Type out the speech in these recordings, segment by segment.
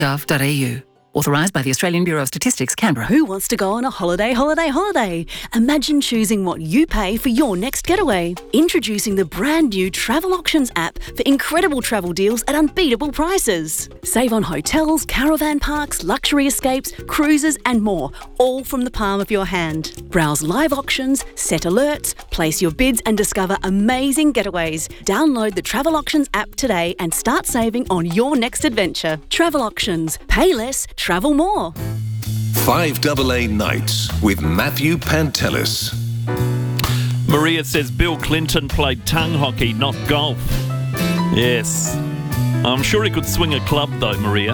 gov.au. Authorised by the Australian Bureau of Statistics, Canberra. Who wants to go on a holiday? Imagine choosing what you pay for your next getaway. Introducing the brand new Travel Auctions app for incredible travel deals at unbeatable prices. Save on hotels, caravan parks, luxury escapes, cruises and more, all from the palm of your hand. Browse live auctions, set alerts, place your bids and discover amazing getaways. Download the Travel Auctions app today and start saving on your next adventure. Travel Auctions. Pay less, travel more. 5AA Nights with Matthew Pantelis. Maria says Bill Clinton played tongue hockey, not golf. Yes. I'm sure he could swing a club though, Maria.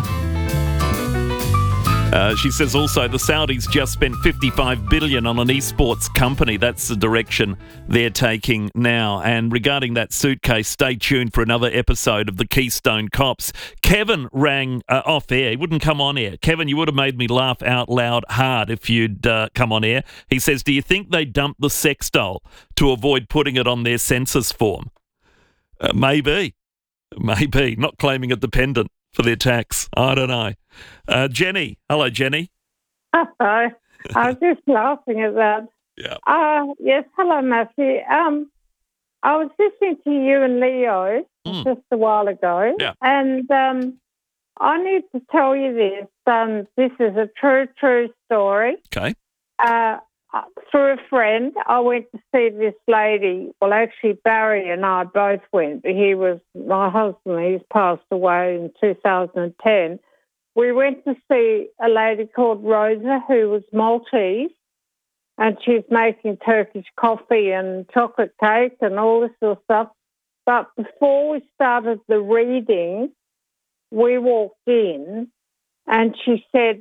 She says also the Saudis just spent $55 billion on an esports company. That's the direction they're taking now. And regarding that suitcase, stay tuned for another episode of the Keystone Cops. Kevin rang off air. He wouldn't come on air. Kevin, you would have made me laugh out loud hard if you'd come on air. He says, do you think they dumped the sex doll to avoid putting it on their census form? Maybe. Not claiming a dependent for their tax. I don't know. Jenny. Hello, Jenny. Hello. I was just laughing at that. Yeah. Yes, hello, Matthew. I was listening to you and Leo just a while ago, and I need to tell you this. This is a true story. Okay. Through a friend, I went to see this lady. Well, actually, Barry and I both went. He was my husband. He's passed away in 2010. We went to see a lady called Rosa, who was Maltese, and she's making Turkish coffee and chocolate cake and all this sort of stuff. But before we started the reading, we walked in, and she said,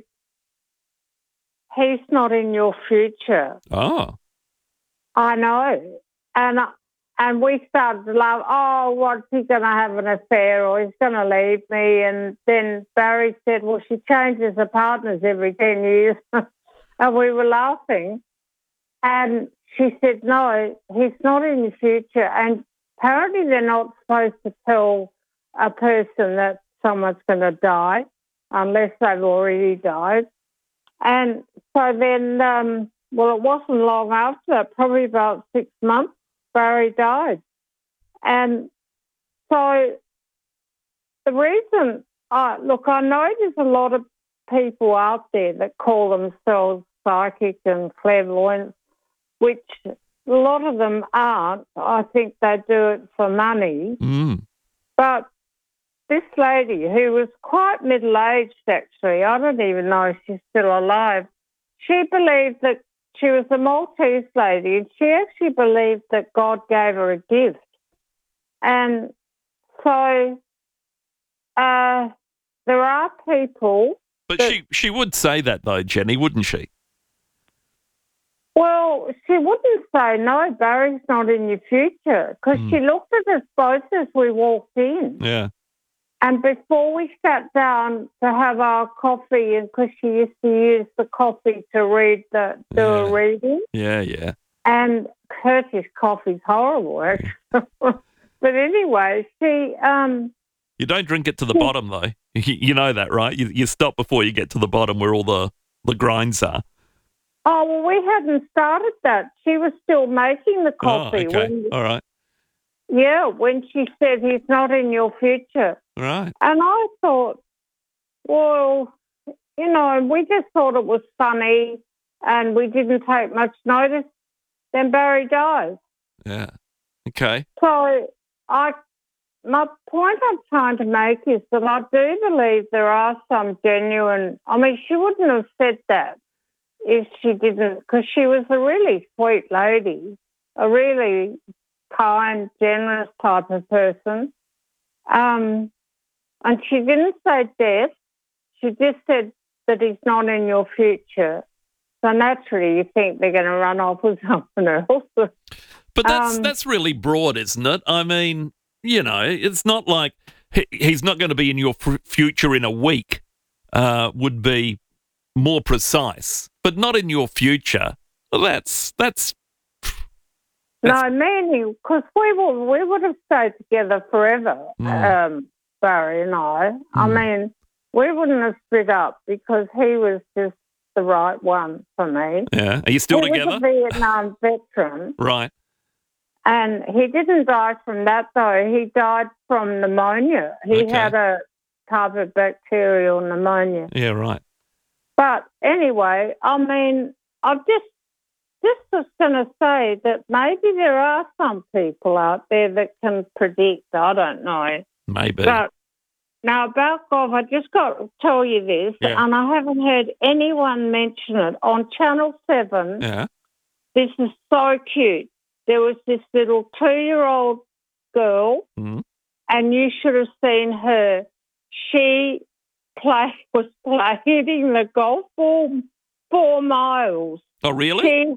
"He's not in your future." Oh. I know. And we started to laugh, oh, what's he going to have an affair or he's going to leave me? And then Barry said, well, she changes her partners every 10 years. And we were laughing. And she said, no, he's not in the future. And apparently they're not supposed to tell a person that someone's going to die unless they've already died. And so then, well, it wasn't long after that, probably about 6 months, Barry died. And so the reason, I know there's a lot of people out there that call themselves psychic and clairvoyant, which a lot of them aren't. I think they do it for money. But this lady, who was quite middle-aged, actually, I don't even know if she's still alive, she believed that she was a Maltese lady, and she actually believed that God gave her a gift. And so there are people... But she would say that, though, Jenny, wouldn't she? Well, she wouldn't say, no, Barry's not in your future, because she looked at us both as we walked in. Yeah. And before we sat down to have our coffee, and because she used to use the coffee to do a reading. Yeah. And Turkish coffee's horrible, actually. But anyway, she... you don't drink it to the bottom, though. You know that, right? You stop before you get to the bottom where all the grinds are. Oh, well, we hadn't started that. She was still making the coffee. Oh, okay. All right. Yeah, when she said he's not in your future. Right. And I thought, well, we just thought it was funny and we didn't take much notice. Then Barry dies. Yeah. Okay. So my point I'm trying to make is that I do believe there are some genuine... I mean, she wouldn't have said that if she didn't, because she was a really sweet lady, a really kind, generous type of person. And she didn't say death. She just said that he's not in your future. So naturally you think they're going to run off with something else. But that's really broad, isn't it? I mean, it's not like he's not going to be in your future in a week would be more precise, but not in your future. Well, that's no, meaning, because we would have stayed together forever, Barry and I. I mean, we wouldn't have split up because he was just the right one for me. Yeah. Are you still together? He was a Vietnam veteran. Right. And he didn't die from that, though. He died from pneumonia. He had a type of bacterial pneumonia. Yeah, right. But anyway, I mean, I'm just was going to say that maybe there are some people out there that can predict. I don't know. Maybe. But now about golf, I just got to tell you this, and I haven't heard anyone mention it. On Channel 7, this is so cute. There was this little 2-year-old girl, and you should have seen her. She was hitting the golf ball 4 miles. Oh, really?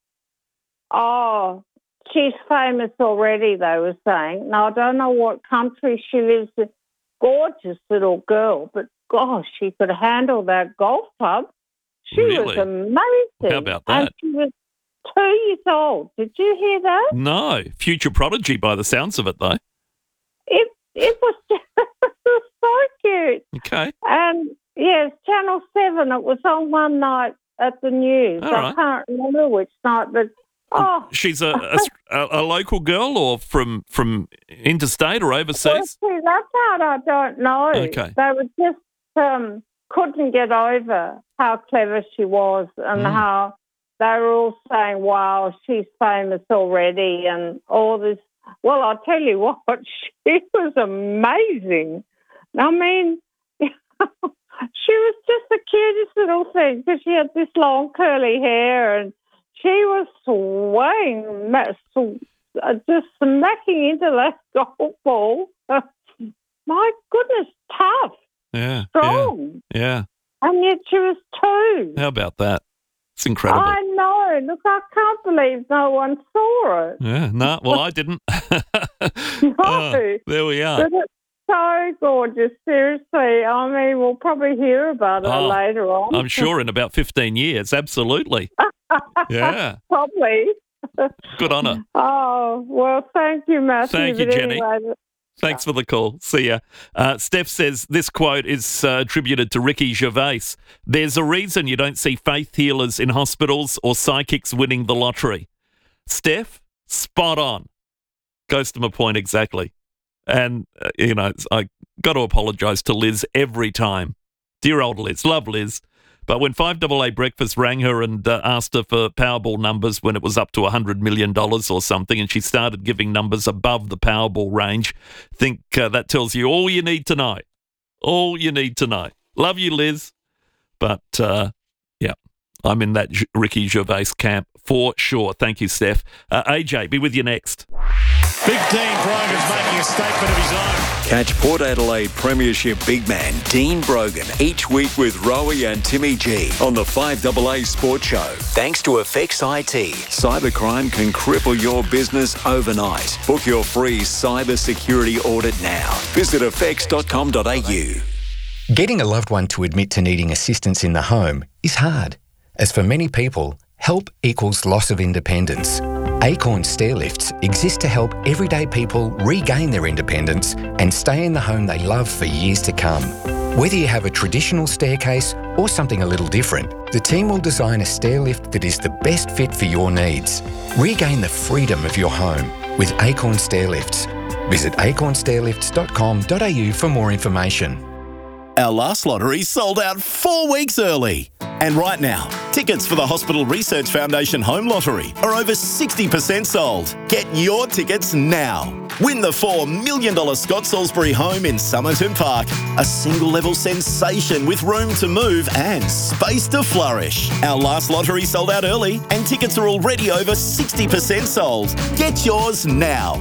She's famous already, they were saying. Now, I don't know what country she lives in. Gorgeous little girl, but gosh, she could handle that golf club. She was amazing. How about that? And she was 2 years old. Did you hear that? No. Future prodigy by the sounds of it, though. It was just so cute. Okay. And, yes, Channel 7, it was on one night at the news. I can't remember which night, but, she's a local girl or from interstate or overseas? Well, see, that part I don't know. Okay. They were just couldn't get over how clever she was and how they were all saying, wow, she's famous already and all this. Well, I'll tell you what, she was amazing. I mean, she was just the cutest little thing because she had this long curly hair and she was swaying, just smacking into that golf ball. My goodness, tough. Yeah. Strong. Yeah. And yet she was 2. How about that? It's incredible. I know. Look, I can't believe no one saw it. Yeah. No, well, I didn't. No. There we are. But it's so gorgeous, seriously. I mean, we'll probably hear about it later on. I'm sure in about 15 years. Absolutely. Yeah. Probably. Good on her. Oh, well, thank you, Matthew. Thank you, But Jenny. anyway, Thanks for the call. See ya. Steph says this quote is attributed to Ricky Gervais. There's a reason you don't see faith healers in hospitals or psychics winning the lottery. Steph, spot on. Goes to my point exactly. And, I got to apologise to Liz every time. Dear old Liz. Love Liz. But when 5AA Breakfast rang her and asked her for Powerball numbers when it was up to $100 million or something, and she started giving numbers above the Powerball range, think that tells you all you need to know. All you need to know. Love you, Liz. But, I'm in that Ricky Gervais camp for sure. Thank you, Steph. AJ, be with you next. Big Dean Brogan's making a statement of his own. Catch Port Adelaide Premiership big man Dean Brogan each week with Rowie and Timmy G on the 5AA Sports Show. Thanks to Effects IT. Cybercrime can cripple your business overnight. Book your free cyber security audit now. Visit effects.com.au. Getting a loved one to admit to needing assistance in the home is hard, as for many people, help equals loss of independence. Acorn Stairlifts exist to help everyday people regain their independence and stay in the home they love for years to come. Whether you have a traditional staircase or something a little different, the team will design a stairlift that is the best fit for your needs. Regain the freedom of your home with Acorn Stairlifts. Visit acornstairlifts.com.au for more information. Our last lottery sold out 4 weeks early. And right now, tickets for the Hospital Research Foundation Home Lottery are over 60% sold. Get your tickets now. Win the $4 million Scott Salisbury home in Somerton Park. A single-level sensation with room to move and space to flourish. Our last lottery sold out early and tickets are already over 60% sold. Get yours now.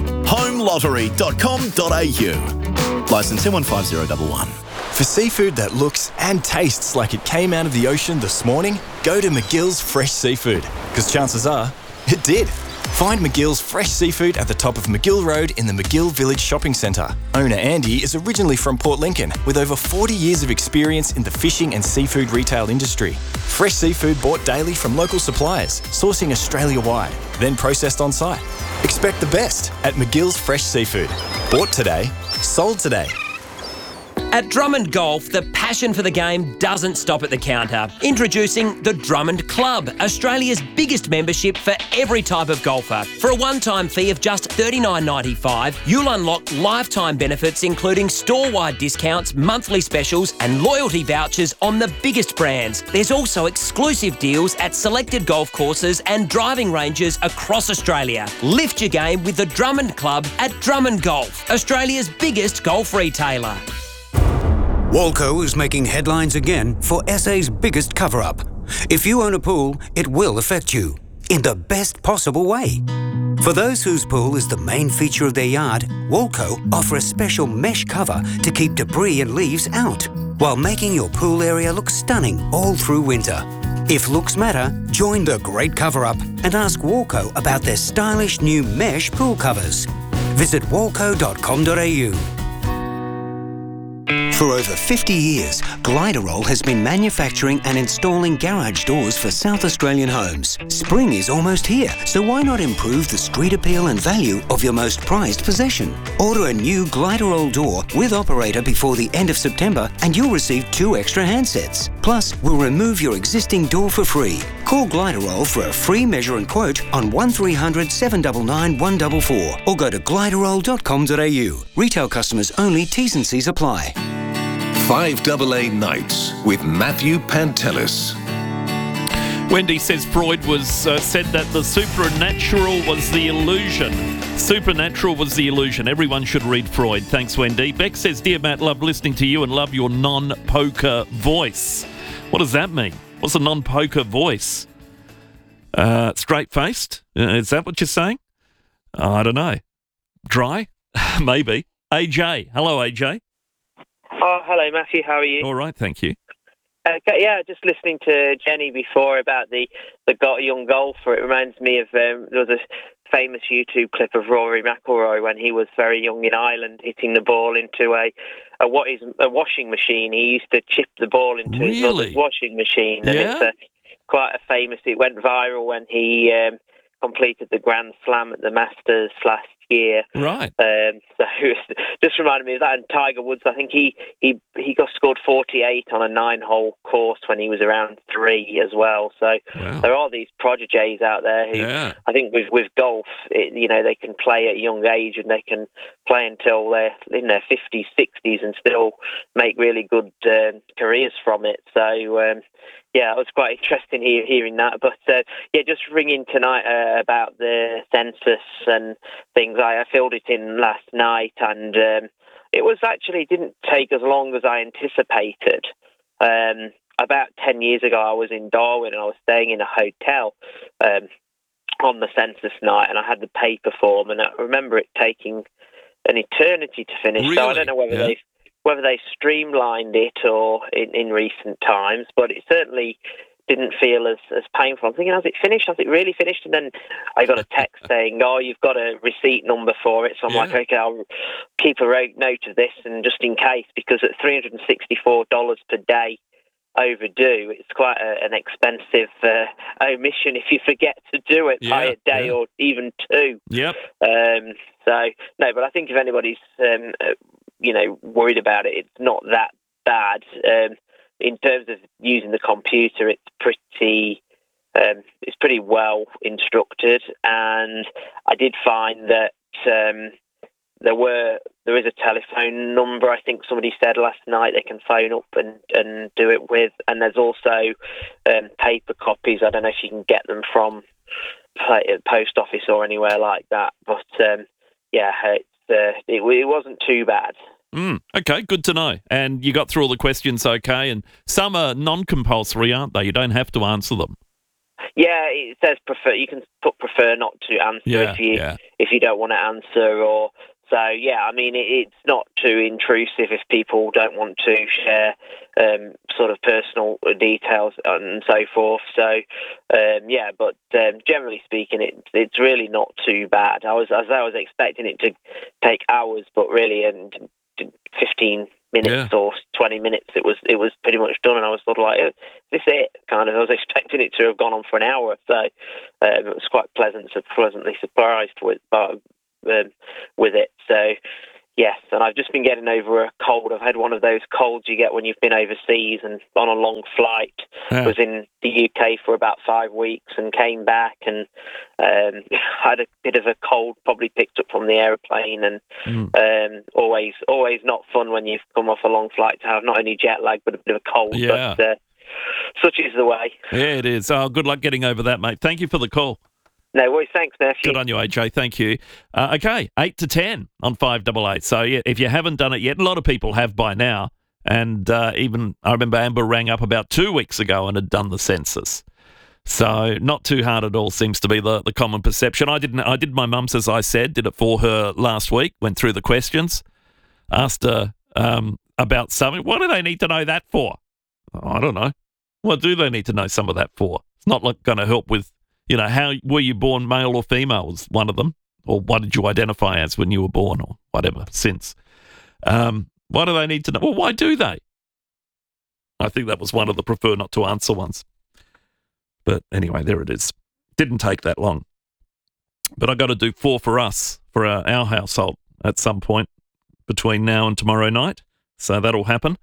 homelottery.com.au. Licence M150111. For seafood that looks and tastes like it came out of the ocean this morning, go to McGill's Fresh Seafood, because chances are it did. Find McGill's Fresh Seafood at the top of McGill Road in the McGill Village Shopping Centre. Owner Andy is originally from Port Lincoln with over 40 years of experience in the fishing and seafood retail industry. Fresh seafood bought daily from local suppliers, sourcing Australia-wide, then processed on site. Expect the best at McGill's Fresh Seafood. Bought today, sold today. At Drummond Golf, the passion for the game doesn't stop at the counter. Introducing the Drummond Club, Australia's biggest membership for every type of golfer. For a one-time fee of just $39.95, you'll unlock lifetime benefits including store-wide discounts, monthly specials and loyalty vouchers on the biggest brands. There's also exclusive deals at selected golf courses and driving ranges across Australia. Lift your game with the Drummond Club at Drummond Golf, Australia's biggest golf retailer. Walco is making headlines again for SA's biggest cover-up. If you own a pool, it will affect you in the best possible way. For those whose pool is the main feature of their yard, Walco offer a special mesh cover to keep debris and leaves out, while making your pool area look stunning all through winter. If looks matter, join the great cover-up and ask Walco about their stylish new mesh pool covers. Visit walco.com.au. For over 50 years, Gliderol has been manufacturing and installing garage doors for South Australian homes. Spring is almost here, so why not improve the street appeal and value of your most prized possession? Order a new Gliderol door with operator before the end of September and you'll receive 2 extra handsets. Plus, we'll remove your existing door for free. Call Gliderol for a free measure and quote on 1300 799 144 or go to gliderol.com.au. Retail customers only, T's and C's apply. 5AA Nights with Matthew Pantelis. Wendy says Freud was said that the supernatural was the illusion. Supernatural was the illusion. Everyone should read Freud. Thanks, Wendy. Beck says, Dear Matt, love listening to you and love your non-poker voice. What does that mean? What's a non-poker voice? Straight-faced? Is that what you're saying? I don't know. Dry? Maybe. AJ. Hello, AJ. Oh, hello, Matthew. How are you? All right, thank you. Okay, yeah, just listening to Jenny before about the young golfer. It reminds me of there was a famous YouTube clip of Rory McIlroy when he was very young in Ireland, hitting the ball into a washing machine. He used to chip the ball into his mother's washing machine, and it's quite a famous. It went viral when he completed the Grand Slam at the Masters last year. Right. So just reminded me of that. And Tiger Woods, I think he got scored 48 on a 9-hole course when he was around 3 as well. So there are these prodigies out there who I think with golf, they can play at a young age and they can play until they're in their 50s, 60s and still make really good careers from it. So yeah, it was quite interesting hearing that. But just ringing tonight about the census and things. I filled it in last night, and it was actually didn't take as long as I anticipated. About 10 years ago, I was in Darwin and I was staying in a hotel on the census night, and I had the paper form, and I remember it taking an eternity to finish. Really? So I don't know whether they streamlined it or in recent times, but it certainly didn't feel as painful. I'm thinking, has it finished? Has it really finished? And then I got a text saying, you've got a receipt number for it. So I'm like, okay, I'll keep a note of this, and just in case, because at $364 per day overdue, it's quite an expensive omission if you forget to do it by a day or even 2. Yep. But I think if anybody's worried about it, it's not that bad. In terms of using the computer, it's pretty well instructed, and I did find that there is a telephone number. I think somebody said last night they can phone up and do it with, and there's also paper copies. I don't know if you can get them from post office or anywhere like that, but it wasn't too bad. Okay, good to know. And you got through all the questions okay, and some are non-compulsory, aren't they? You don't have to answer them. Yeah, it says prefer. You can put prefer not to answer if you don't want to answer, or so. Yeah, I mean it's not too intrusive if people don't want to share sort of personal details and so forth. So but generally speaking, it's really not too bad. I was expecting it to take hours, but really 15 minutes or 20 minutes, it was pretty much done, and I was sort of like, is this it? Kind of. I was expecting it to have gone on for an hour, so it was quite pleasantly surprised with it. So Yes, and I've just been getting over a cold. I've had one of those colds you get when you've been overseas and on a long flight. Yeah. Was in the UK for about 5 weeks and came back and had a bit of a cold, probably picked up from the aeroplane. And always not fun when you've come off a long flight to have not only jet lag but a bit of a cold. Yeah. But such is the way. Yeah, it is. Oh, good luck getting over that, mate. Thank you for the call. No worries. Thanks, Matthew. Good on you, AJ. Thank you. Okay, 8 to 10 on 588. So yeah, if you haven't done it yet, a lot of people have by now. And even I remember Amber rang up about 2 weeks ago and had done the census. So not too hard at all seems to be the common perception. I did my mum's, as I said, did it for her last week, went through the questions, asked her about something. What do they need to know that for? I don't know. What do they need to know some of that for? It's not like going to help with, how were you born, male or female was one of them, or what did you identify as when you were born, or whatever since. Why do they need to know? Well, why do they? I think that was one of the prefer not to answer ones. But anyway, there it is. Didn't take that long. But I got to do 4 for us, for our household at some point between now and tomorrow night. So that'll happen.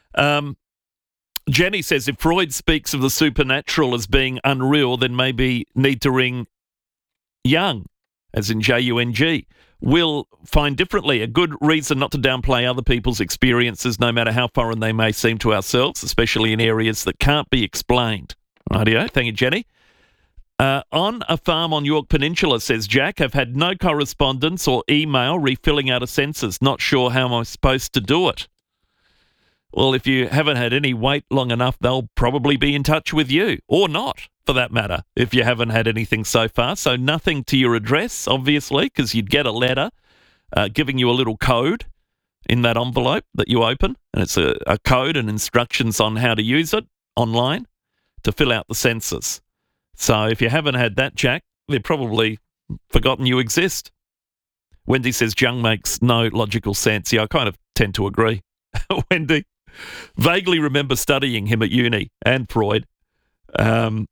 Jenny says if Freud speaks of the supernatural as being unreal, then maybe need to ring Jung, as in Jung. We'll find differently a good reason not to downplay other people's experiences, no matter how foreign they may seem to ourselves, especially in areas that can't be explained. Rightio. Thank you, Jenny. On a farm on York Peninsula, says Jack, have had no correspondence or email refilling out a census. Not sure how I'm supposed to do it. Well, if you haven't had any wait long enough, they'll probably be in touch with you, or not, for that matter, if you haven't had anything so far. So nothing to your address, obviously, because you'd get a letter giving you a little code in that envelope that you open, and it's a code and instructions on how to use it online to fill out the census. So if you haven't had that, Jack, they've probably forgotten you exist. Wendy says Jung makes no logical sense. Yeah, I kind of tend to agree. Wendy. Vaguely remember studying him at uni and Freud. And,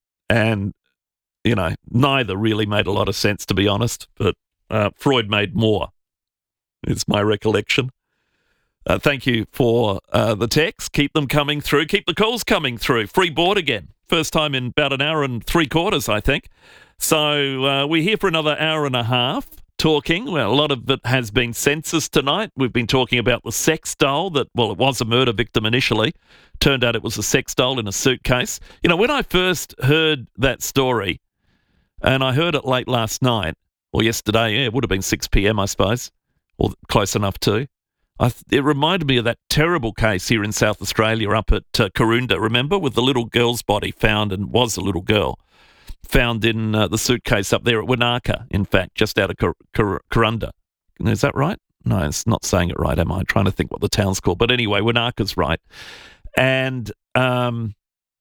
neither really made a lot of sense, to be honest. But Freud made more, is my recollection. Thank you for the texts. Keep them coming through. Keep the calls coming through. Free board again. First time in about an hour and 3/4, I think. So we're here for another hour and a half talking. Well, a lot of it has been census tonight. We've been talking about the sex doll that, well, it was a murder victim initially. Turned out it was a sex doll in a suitcase. When I first heard that story, and I heard it late last night, or yesterday, it would have been 6 p.m, I suppose, or close enough to. It reminded me of that terrible case here in South Australia up at Karoonda, remember, with the little girl's body found, and was a little girl, found in the suitcase up there at Wanaka, in fact, just out of Karoonda. Is that right? No, it's not saying it right, am I? I'm trying to think what the town's called. But anyway, Wanaka's right. And that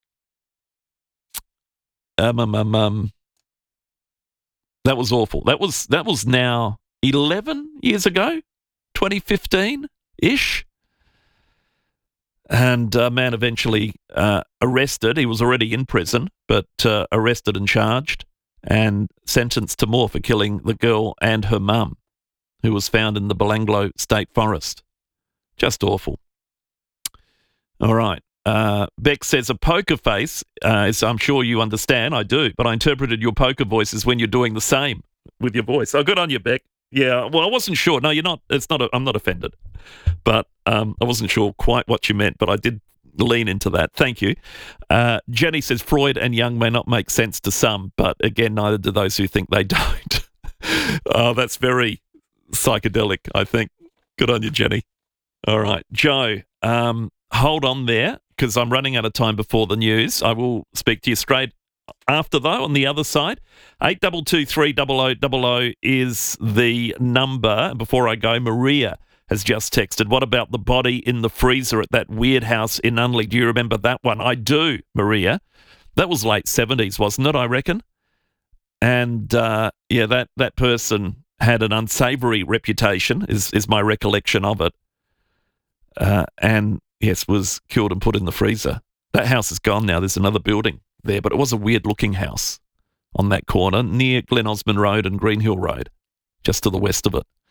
was awful. That was now 11 years ago, 2015-ish. And a man eventually arrested. He was already in prison, but arrested and charged and sentenced to more for killing the girl and her mum, who was found in the Belanglo State Forest. Just awful. All right. Beck says a poker face, is, I'm sure you understand, I do, but I interpreted your poker voice as when you're doing the same with your voice. Oh, good on you, Beck. Yeah, well, I wasn't sure. No, you're not. I'm not offended. But I wasn't sure quite what you meant, but I did lean into that. Thank you. Jenny says Freud and Jung may not make sense to some, but again, neither do those who think they don't. Oh, that's very psychedelic, I think. Good on you, Jenny. All right. Joe, hold on there, because I'm running out of time before the news. I will speak to you straight after, though, on the other side. 82230000 is the number. Before I go, Maria has just texted, what about the body in the freezer at that weird house in Unley? Do you remember that one? I do, Maria. That was late 70s, wasn't it, I reckon? And, that person had an unsavoury reputation, is my recollection of it. And, yes, was killed and put in the freezer. That house is gone now. There's another building there, but it was a weird-looking house on that corner near Glen Osmond Road and Green Hill Road, just to the west of it.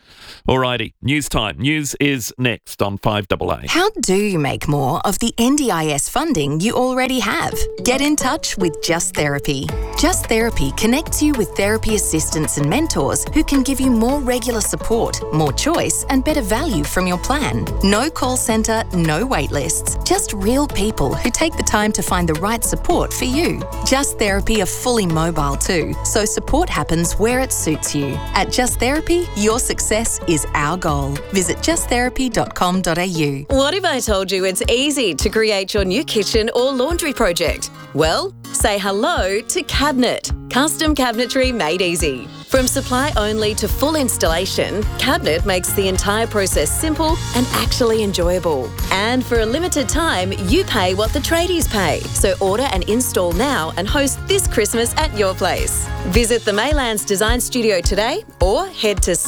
Alrighty, news time. News is next on 5AA. How do you make more of the NDIS funding you already have? Get in touch with Just Therapy. Just Therapy connects you with therapy assistants and mentors who can give you more regular support, more choice, and better value from your plan. No call centre, no wait lists. Just real people who take the time to find the right support for you. Just Therapy are fully mobile too, so support happens where it suits you. At Just Therapy, your success is our goal. Visit justtherapy.com.au. What if I told you it's easy to create your new kitchen or laundry project? Well, say hello to Cabinet. Custom cabinetry made easy. From supply only to full installation, Cabinet makes the entire process simple and actually enjoyable. And for a limited time, you pay what the tradies pay. So order and install now and host this Christmas at your place. Visit the Maylands Design Studio today or head to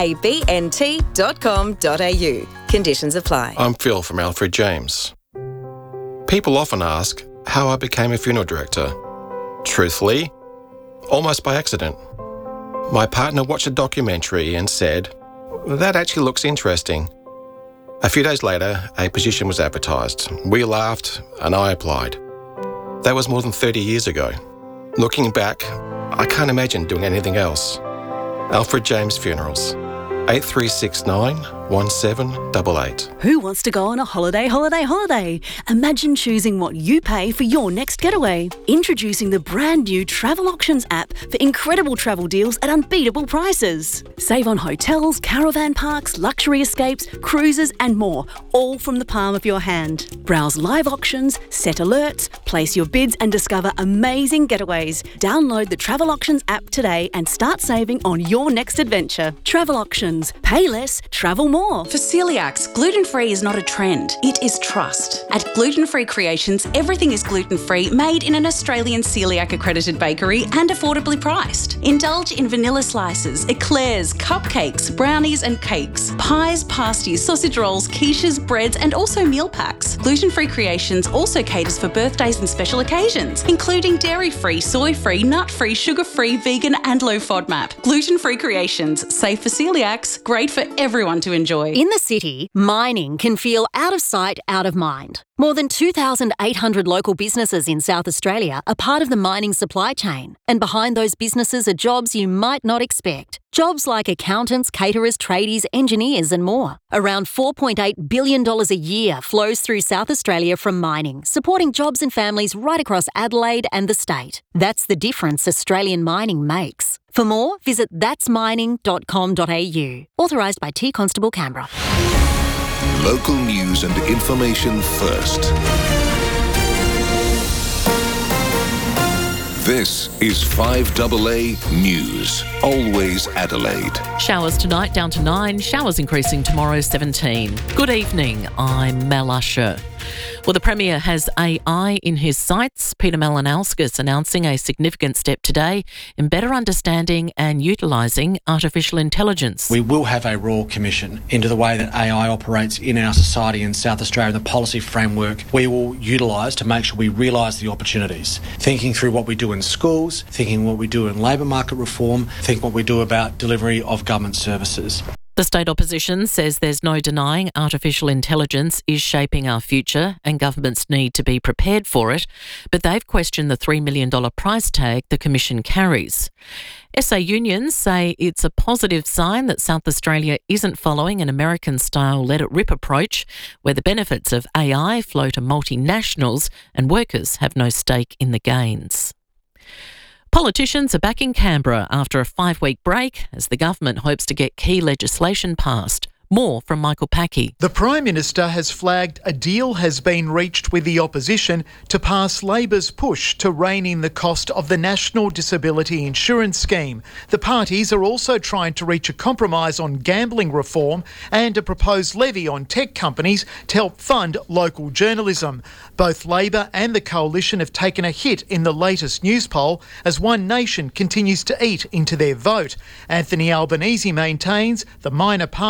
cabnt.com.au. Conditions apply. I'm Phil from Alfred James. People often ask how I became a funeral director. Truthfully, almost by accident. My partner watched a documentary and said, "That actually looks interesting." A few days later, a position was advertised. We laughed and I applied. That was more than 30 years ago. Looking back, I can't imagine doing anything else. Alfred James Funerals, 8369 1788. Who wants to go on a holiday? Imagine choosing what you pay for your next getaway. Introducing the brand new Travel Auctions app for incredible travel deals at unbeatable prices. Save on hotels, caravan parks, luxury escapes, cruises and more, all from the palm of your hand. Browse live auctions, set alerts, place your bids and discover amazing getaways. Download the Travel Auctions app today and start saving on your next adventure. Travel Auctions. Pay less, travel more. For celiacs, gluten-free is not a trend, it is trust. At Gluten Free Creations, everything is gluten-free, made in an Australian celiac accredited bakery and affordably priced. Indulge in vanilla slices, eclairs, cupcakes, brownies and cakes, pies, pasties, sausage rolls, quiches, breads and also meal packs. Gluten Free Creations also caters for birthdays and special occasions, including dairy-free, soy-free, nut-free, sugar-free, vegan and low FODMAP. Gluten Free Creations, safe for celiacs, great for everyone to enjoy. In the city, mining can feel out of sight, out of mind. More than 2,800 local businesses in South Australia are part of the mining supply chain. And behind those businesses are jobs you might not expect. Jobs like accountants, caterers, tradies, engineers and more. Around $4.8 billion a year flows through South Australia from mining, supporting jobs and families right across Adelaide and the state. That's the difference Australian mining makes. For more, visit thatsmining.com.au. Authorised by T Constable Canberra. Local news and information first. This is 5AA News. Always Adelaide. Showers tonight down to 9. Showers increasing tomorrow 17. Good evening. I'm Mel Usher. Well, the Premier has AI in his sights. Peter Malinauskas announcing a significant step today in better understanding and utilising artificial intelligence. We will have a Royal Commission into the way that AI operates in our society in South Australia, the policy framework we will utilise to make sure we realise the opportunities. Thinking through what we do in schools, thinking what we do in labour market reform, think what we do about delivery of government services. The state opposition says there's no denying artificial intelligence is shaping our future and governments need to be prepared for it, but they've questioned the $3 million price tag the Commission carries. SA unions say it's a positive sign that South Australia isn't following an American-style let-it-rip approach where the benefits of AI flow to multinationals and workers have no stake in the gains. Politicians are back in Canberra after a 5-week break as the government hopes to get key legislation passed. More from Michael Packey. The Prime Minister has flagged a deal has been reached with the opposition to pass Labor's push to rein in the cost of the National Disability Insurance Scheme. The parties are also trying to reach a compromise on gambling reform and a proposed levy on tech companies to help fund local journalism. Both Labor and the Coalition have taken a hit in the latest news poll as One Nation continues to eat into their vote. Anthony Albanese maintains the minor party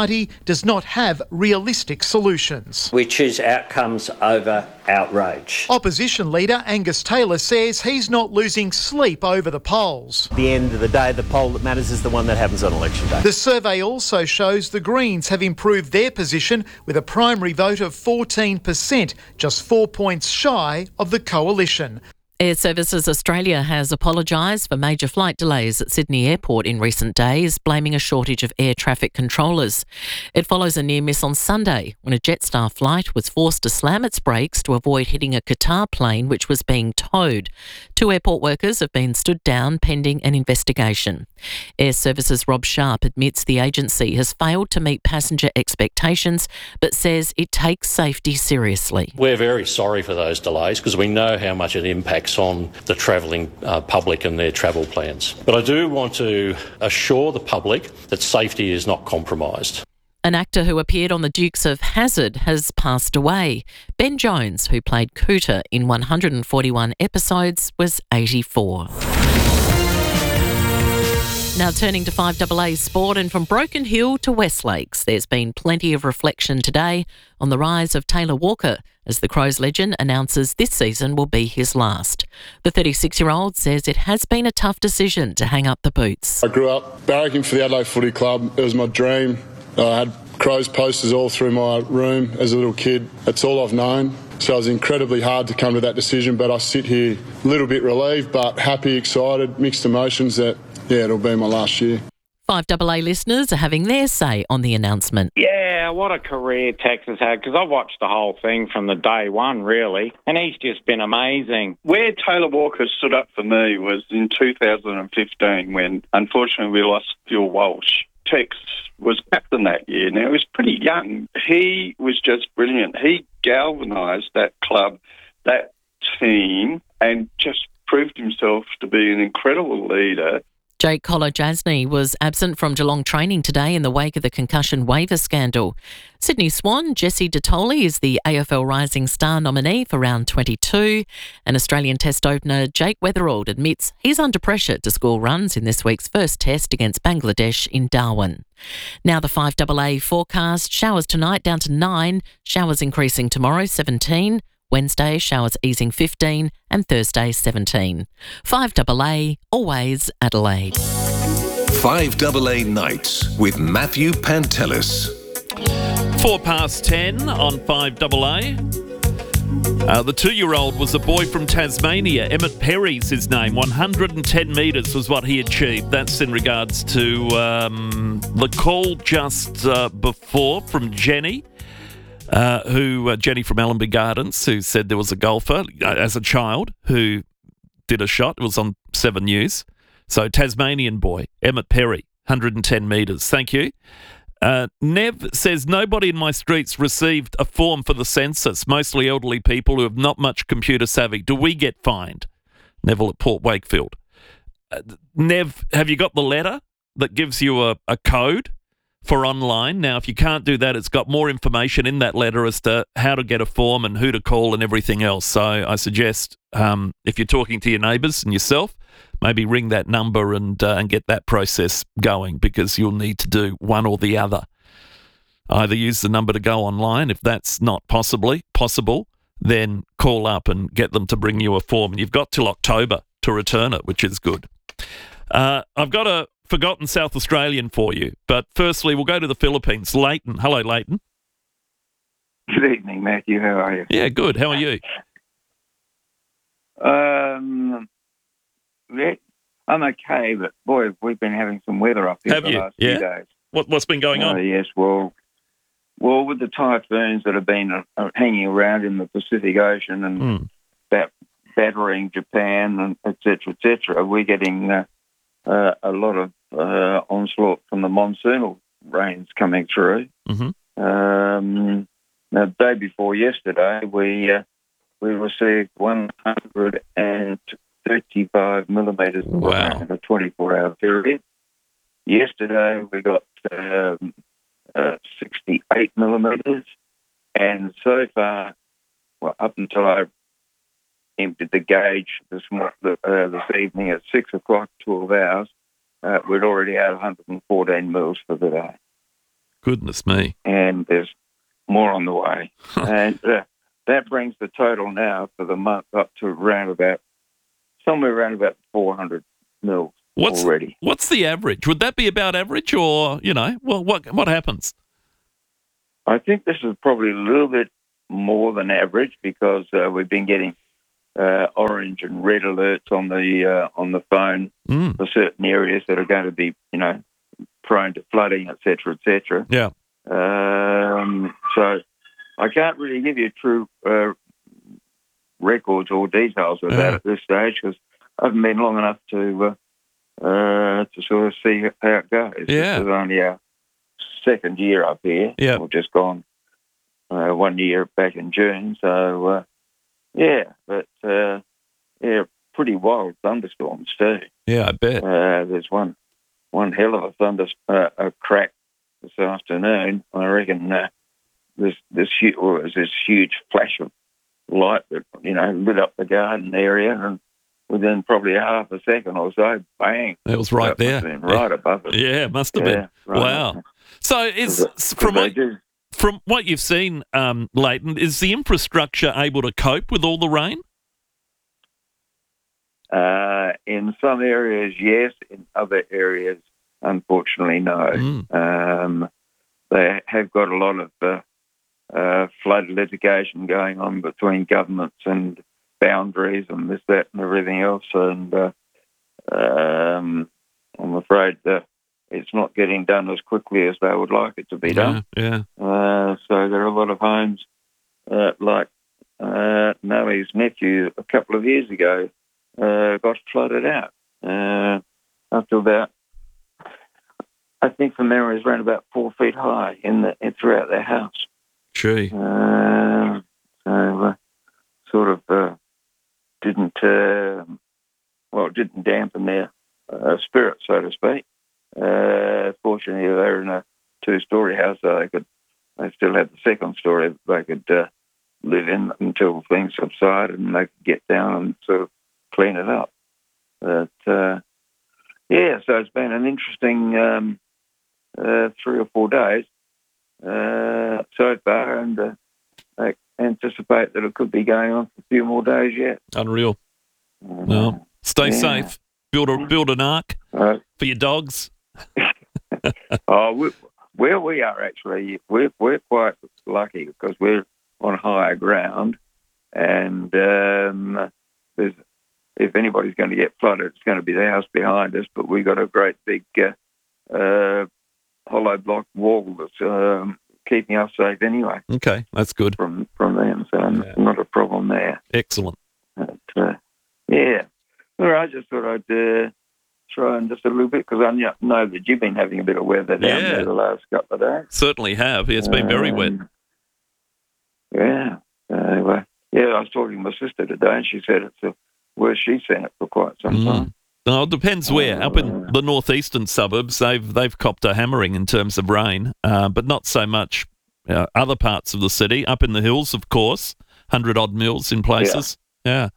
does not have realistic solutions. We choose outcomes over outrage. Opposition leader Angus Taylor says he's not losing sleep over the polls. At the end of the day, the poll that matters is the one that happens on election day. The survey also shows the Greens have improved their position with a primary vote of 14%, just 4 points shy of the coalition. Air Services Australia has apologised for major flight delays at Sydney Airport in recent days, blaming a shortage of air traffic controllers. It follows a near miss on Sunday when a Jetstar flight was forced to slam its brakes to avoid hitting a Qatar plane which was being towed. 2 airport workers have been stood down pending an investigation. Air Services Rob Sharp admits the agency has failed to meet passenger expectations but says it takes safety seriously. We're very sorry for those delays because we know how much it impacts on the travelling public and their travel plans. But I do want to assure the public that safety is not compromised. An actor who appeared on The Dukes of Hazzard has passed away. Ben Jones, who played Cooter in 141 episodes, was 84. Now turning to 5AA sport, and from Broken Hill to West Lakes, there's been plenty of reflection today on the rise of Taylor Walker as the Crows legend announces this season will be his last. The 36-year-old says it has been a tough decision to hang up the boots. I grew up barracking for the Adelaide Footy Club. It was my dream. I had Crows posters all through my room as a little kid. That's all I've known. So it was incredibly hard to come to that decision, but I sit here a little bit relieved, but happy, excited, mixed emotions that, yeah, it'll be my last year. 5AA listeners are having their say on the announcement. Yeah, what a career Tex has had, because I watched the whole thing from the day one, really, and he's just been amazing. Where Taylor Walker stood up for me was in 2015 when, unfortunately, we lost Phil Walsh. Tex was captain that year. Now, he was pretty young. He was just brilliant. He galvanised that club, that team, and just proved himself to be an incredible leader. Jake Collar-Jasny was absent from Geelong training today in the wake of the concussion waiver scandal. Sydney Swan Jesse Detoli is the AFL Rising Star nominee for round 22, and Australian Test opener Jake Weatherald admits he's under pressure to score runs in this week's first test against Bangladesh in Darwin. Now the 5AA forecast: showers tonight down to 9, showers increasing tomorrow 17, Wednesday, showers easing 15, and Thursday, 17. 5AA, always Adelaide. 5AA Nights with Matthew Pantelis. 10:04 on 5AA. The 2-year-old was a boy from Tasmania. Emmett Perry's his name. 110 metres was what he achieved. That's in regards to the call just before from Jenny. Jenny from Allenby Gardens, who said there was a golfer as a child who did a shot. It was on 7 News. So Tasmanian boy, Emmett Perry, 110 metres. Thank you. Nev says, nobody in my streets received a form for the census, mostly elderly people who have not much computer savvy. Do we get fined? Neville at Port Wakefield. Nev, have you got the letter that gives you a code for online? Now, if you can't do that, it's got more information in that letter as to how to get a form and who to call and everything else. So I suggest if you're talking to your neighbours and yourself, maybe ring that number and get that process going, because you'll need to do one or the other. Either use the number to go online. If that's not possible, then call up and get them to bring you a form. And you've got till October to return it, which is good. I've got a forgotten South Australian for you, but firstly we'll go to the Philippines. Leighton. Hello, Leighton. Good evening, Matthew. How are you? Yeah, good. How are you? Yeah, I'm okay, but boy, we've been having some weather up here the last few days. What's been going on? Yes, well, with the typhoons that have been hanging around in the Pacific Ocean and battering Japan and et cetera, we're getting a lot of onslaught from the monsoonal rains coming through. Mm-hmm. The day before yesterday, we received 135 millimetres of rain in a 24-hour period. Yesterday, we got 68 millimetres, and so far, up until I emptied the gauge this evening at 6 o'clock, 12 hours, we'd already had 114 mils for the day. Goodness me. And there's more on the way. And that brings the total now for the month up to somewhere around about 400 mils already. What's the average? Would that be about average, or, what happens? I think this is probably a little bit more than average because we've been getting orange and red alerts on the phone for certain areas that are going to be, prone to flooding, et cetera. Yeah. So I can't really give you true records or details of that at this stage because I haven't been long enough to sort of see how it goes. Yeah. This is only our second year up here. Yeah. We've just gone 1 year back in June. So, pretty wild thunderstorms too. Yeah, I bet. There's one hell of a crack this afternoon. I reckon this huge flash of light that lit up the garden area, and within probably a half a second or so, bang! It was right there, must have been right above it. Yeah, it must have been. Right. Wow. So from what you've seen, Leighton, is the infrastructure able to cope with all the rain? In some areas, yes. In other areas, unfortunately, no. They have got a lot of flood litigation going on between governments and boundaries and this, that, and everything else. And I'm afraid that it's not getting done as quickly as they would like it to be done. Yeah. So there are a lot of homes like Nelly's nephew a couple of years ago got flooded out up to about, I think from memory, is around about 4 feet high throughout their house. Gee. Didn't dampen their spirit, so to speak. Fortunately, they were in a 2-story house, so they still had the second story that they could live in until things subsided and they could get down and sort of clean it up. But so it's been an interesting 3 or 4 days so far, and I anticipate that it could be going on for a few more days yet. Unreal. No, stay safe. Build an ark for your dogs. Where we are actually, we're quite lucky because we're on higher ground, and if anybody's going to get flooded, it's going to be the house behind us. But we've got a great big hollow block wall that's keeping us safe anyway. Okay, that's good. From them, so not a problem there. Excellent. But, all right, I just thought I'd try and just a little bit because I know that you've been having a bit of weather down there the last couple of days. Certainly have. It's been very wet. Yeah. I was talking to my sister today, and she said it's the worst she's seen it for quite some time. No, it depends where. Up in the northeastern suburbs, they've copped a hammering in terms of rain, but not so much other parts of the city. Up in the hills, of course, 100-odd mils in places. Yeah.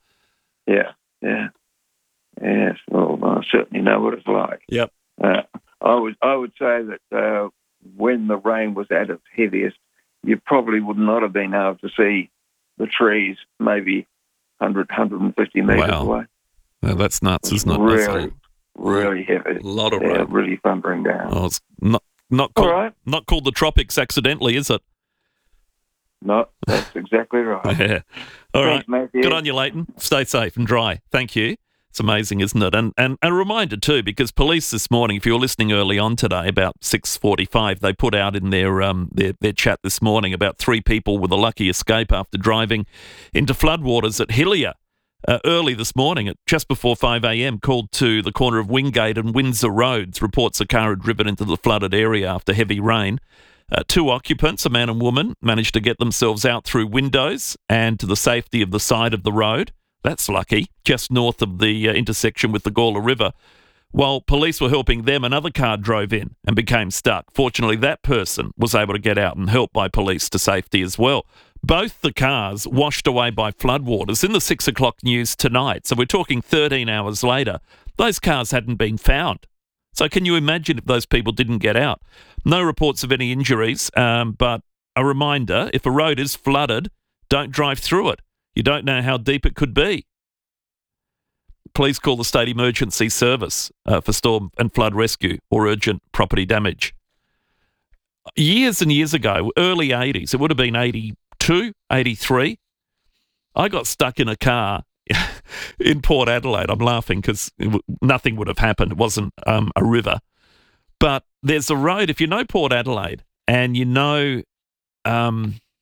Yes, well, I certainly know what it's like. Yep. I would say that when the rain was at its heaviest, you probably would not have been able to see the trees maybe 100, 150 metres away. Well, that's nuts, isn't it? Really heavy. A lot of rain. Really thundering down. Oh, it's not called the tropics accidentally, is it? No, that's exactly right. Yeah. All right. Thanks, Matthew. Good on you, Leighton. Stay safe and dry. Thank you. It's amazing, isn't it? And a reminder too, because police this morning, if you were listening early on today, about 6:45, they put out in their chat this morning about 3 people with a lucky escape after driving into floodwaters at Hillier early this morning at just before 5 a.m. Called to the corner of Wingate and Windsor Roads. Reports a car had driven into the flooded area after heavy rain. 2 occupants, a man and woman, managed to get themselves out through windows and to the safety of the side of the road. That's lucky, just north of the intersection with the Gawler River. While police were helping them, another car drove in and became stuck. Fortunately, that person was able to get out and helped by police to safety as well. Both the cars washed away by floodwaters in the 6 o'clock news tonight. So we're talking 13 hours later. Those cars hadn't been found. So can you imagine if those people didn't get out? No reports of any injuries, but a reminder, if a road is flooded, don't drive through it. You don't know how deep it could be. Please call the State Emergency Service for storm and flood rescue or urgent property damage. Years and years ago, early 80s, it would have been 82, 83, I got stuck in a car in Port Adelaide. I'm laughing because nothing would have happened. It wasn't a river. But there's a road, if you know Port Adelaide and you know, let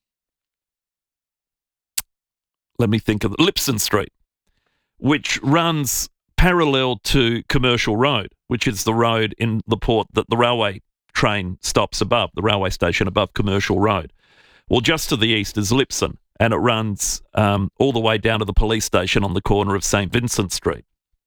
me think of it, Lipson Street, which runs parallel to Commercial Road, which is the road in the port that the railway train stops above, the railway station above Commercial Road. Well, just to the east is Lipson, and it runs all the way down to the police station on the corner of St. Vincent Street.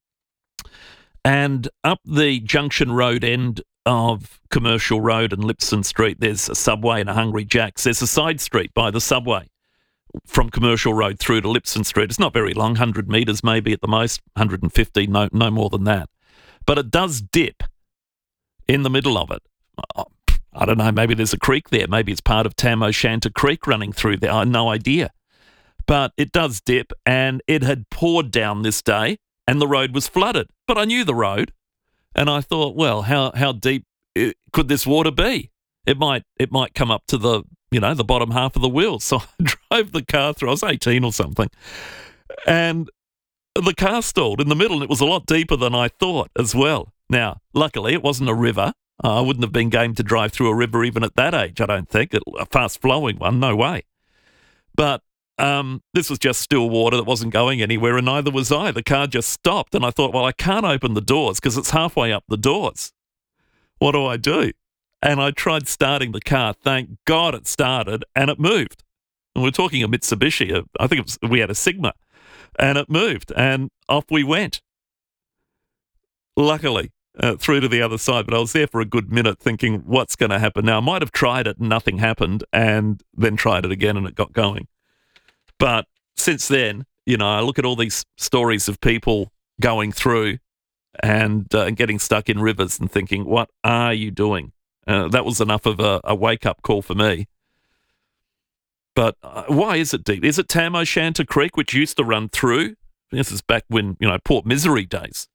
And up the Junction Road end of Commercial Road and Lipson Street, there's a Subway and a Hungry Jack's. There's a side street by the Subway from Commercial Road through to Lipson Street. It's not very long, 100 metres maybe at the most, 150, no more than that. But it does dip in the middle of it. I don't know, maybe there's a creek there. Maybe it's part of Tam O'Shanter Creek running through there. I have no idea. But it does dip, and it had poured down this day, and the road was flooded. But I knew the road, and I thought, well, how deep could this water be? It might come up to the bottom half of the wheels. So I drove the car through. I was 18 or something, and the car stalled in the middle, and it was a lot deeper than I thought as well. Now, luckily, it wasn't a river. I wouldn't have been game to drive through a river even at that age, I don't think. A fast-flowing one, no way. But this was just still water that wasn't going anywhere, and neither was I. The car just stopped, and I thought, well, I can't open the doors because it's halfway up the doors. What do I do? And I tried starting the car. Thank God it started, and it moved. And we're talking a Mitsubishi. I think we had a Sigma, and it moved, and off we went. Luckily. Through to the other side, but I was there for a good minute thinking, what's going to happen now? I might have tried it and nothing happened, and then tried it again and it got going. But since then, I look at all these stories of people going through and getting stuck in rivers and thinking, what are you doing? That was enough of a wake-up call for me. But why is it deep? Is it Tam O'Shanter Creek, which used to run through? This is back when, Port Misery days.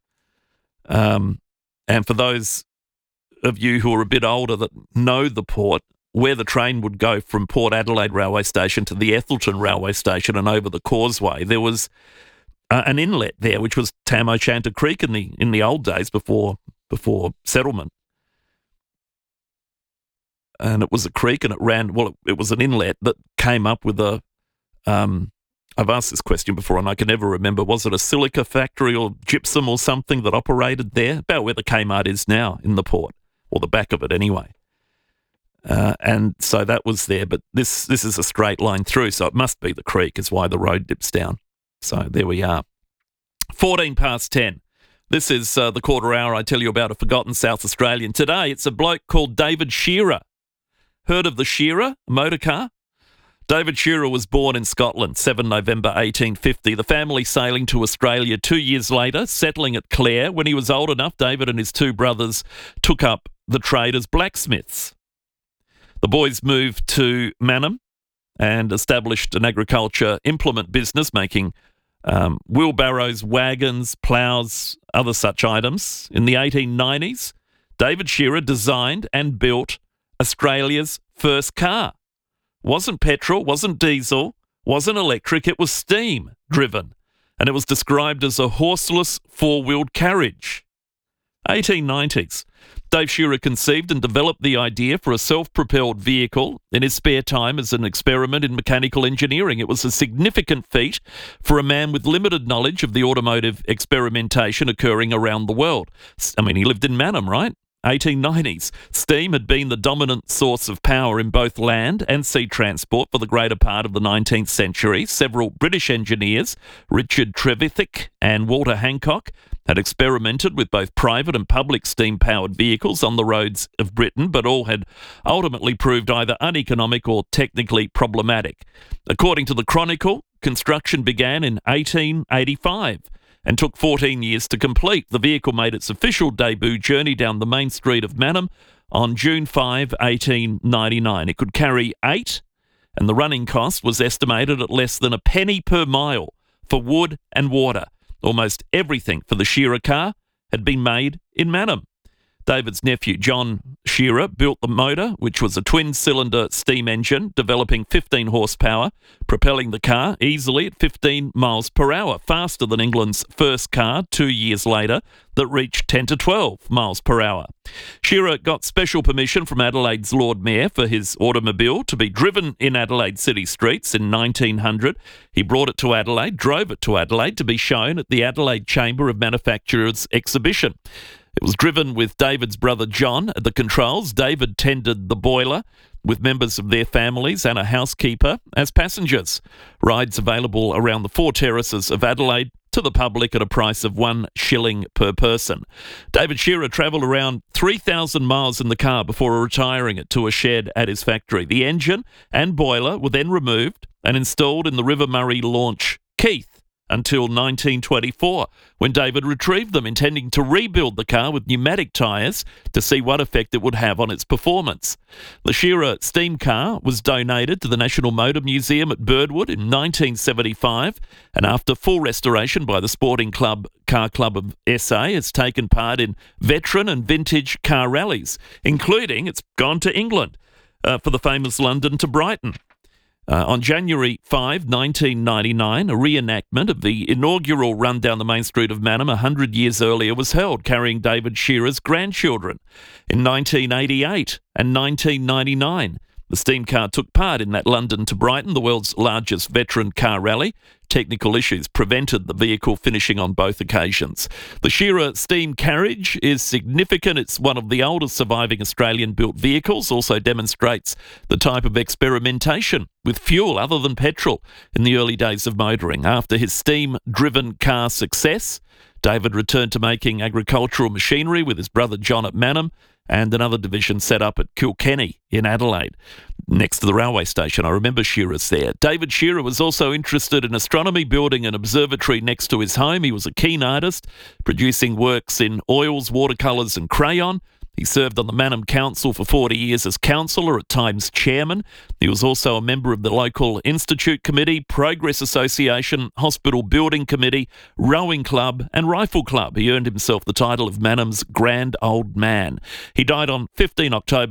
And for those of you who are a bit older that know the port, where the train would go from Port Adelaide Railway Station to the Ethelton Railway Station and over the causeway, there was an inlet there, which was Tam O'Shanter Creek in the old days before settlement. And it was a creek, and it was an inlet that came up with a I've asked this question before and I can never remember. Was it a silica factory or gypsum or something that operated there? About where the Kmart is now in the port, or the back of it anyway. And so that was there, but this is a straight line through, so it must be the creek is why the road dips down. So there we are. 14 past 10. This is the quarter hour I tell you about a forgotten South Australian. Today it's a bloke called David Shearer. Heard of the Shearer motor car? David Shearer was born in Scotland, 7 November 1850. The family sailing to Australia 2 years later, settling at Clare. When he was old enough, David and his two brothers took up the trade as blacksmiths. The boys moved to Mannum and established an agriculture implement business, making wheelbarrows, wagons, ploughs, other such items. In the 1890s, David Shearer designed and built Australia's first car. Wasn't petrol, wasn't diesel, wasn't electric, it was steam driven, and it was described as a horseless four-wheeled carriage. 1890s. Dave Shearer conceived and developed the idea for a self-propelled vehicle in his spare time as an experiment in mechanical engineering. It was a significant feat for a man with limited knowledge of the automotive experimentation occurring around the world. I mean, he lived in Mannum, right? 1890s. Steam had been the dominant source of power in both land and sea transport for the greater part of the 19th century. Several British engineers, Richard Trevithick and Walter Hancock, had experimented with both private and public steam-powered vehicles on the roads of Britain, but all had ultimately proved either uneconomic or technically problematic. According to the Chronicle, construction began in 1885 and took 14 years to complete. The vehicle made its official debut journey down the main street of Mannum on June 5, 1899. It could carry 8, and the running cost was estimated at less than a penny per mile for wood and water. Almost everything for the Shearer car had been made in Mannum. David's nephew, John Shearer, built the motor, which was a twin-cylinder steam engine, developing 15 horsepower, propelling the car easily at 15 miles per hour, faster than England's first car 2 years later that reached 10 to 12 miles per hour. Shearer got special permission from Adelaide's Lord Mayor for his automobile to be driven in Adelaide city streets in 1900. He brought it to Adelaide, drove it to Adelaide to be shown at the Adelaide Chamber of Manufacturers exhibition. It was driven with David's brother John at the controls. David tended the boiler with members of their families and a housekeeper as passengers. Rides available around the 4 terraces of Adelaide to the public at a price of $1 per person. David Shearer travelled around 3,000 miles in the car before retiring it to a shed at his factory. The engine and boiler were then removed and installed in the River Murray launch Keith until 1924, when David retrieved them, intending to rebuild the car with pneumatic tyres to see what effect it would have on its performance. The Shearer steam car was donated to the National Motor Museum at Birdwood in 1975, and after full restoration by the Sporting Car Club of SA, it's taken part in veteran and vintage car rallies, including it's gone to England for the famous London to Brighton. On January 5, 1999, a reenactment of the inaugural run down the main street of Mannum 100 years earlier was held, carrying David Shearer's grandchildren. In 1988 and 1999, the steam car took part in that London to Brighton, the world's largest veteran car rally. Technical issues prevented the vehicle finishing on both occasions. The Shearer steam carriage is significant. It's one of the oldest surviving Australian-built vehicles, also demonstrates the type of experimentation with fuel other than petrol in the early days of motoring. After his steam-driven car success, David returned to making agricultural machinery with his brother John at Mannum, and another division set up at Kilkenny in Adelaide, next to the railway station. I remember Shearer's there. David Shearer was also interested in astronomy, building an observatory next to his home. He was a keen artist, producing works in oils, watercolours and crayon. He served on the Mannum Council for 40 years as councillor, at times chairman. He was also a member of the local Institute Committee, Progress Association, Hospital Building Committee, Rowing Club and Rifle Club. He earned himself the title of Mannum's Grand Old Man. He died on 15 October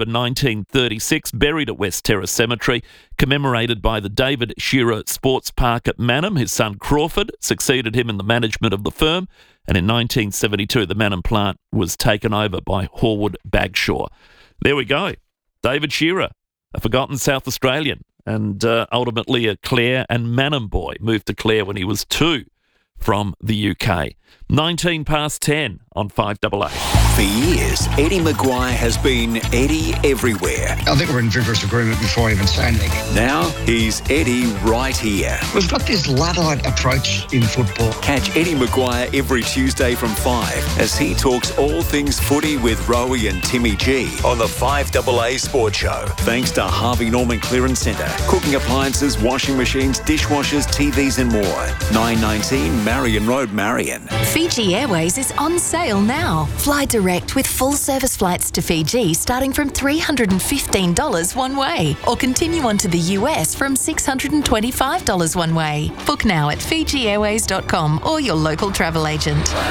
1936, buried at West Terrace Cemetery, commemorated by the David Shearer Sports Park at Mannum. His son Crawford succeeded him in the management of the firm, and in 1972 the Mannum plant was taken over by Horwood Bagshaw. There we go. David Shearer, a forgotten South Australian, and ultimately a Clare and Mannum boy. Moved to Clare when he was 2 from the UK. 19 past 10 on 5AA. For years, Eddie Maguire has been Eddie everywhere. I think we're in vigorous agreement before I even say anything. Now he's Eddie right here. We've got this Luddite approach in football. Catch Eddie Maguire every Tuesday from 5 as he talks all things footy with Rowie and Timmy G on the 5AA Sports Show. Thanks to Harvey Norman Clearance Centre. Cooking appliances, washing machines, dishwashers, TVs and more. 919 Marion Road, Marion. Fiji Airways is on sale now. Fly direct with full-service flights to Fiji starting from $315 one way, or continue on to the US from $625 one way. Book now at FijiAirways.com or your local travel agent.